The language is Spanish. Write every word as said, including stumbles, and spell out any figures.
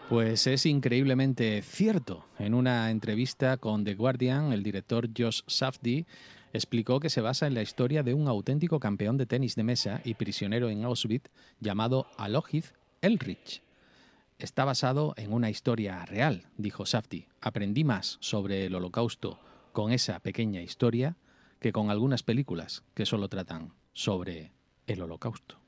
Pues es increíblemente cierto. En una entrevista con The Guardian, el director Josh Safdie explicó que se basa en la historia de un auténtico campeón de tenis de mesa y prisionero en Auschwitz llamado Alois Eldritch. Está basado en una historia real, dijo Safdie. Aprendí más sobre el Holocausto con esa pequeña historia que con algunas películas que solo tratan sobre el Holocausto.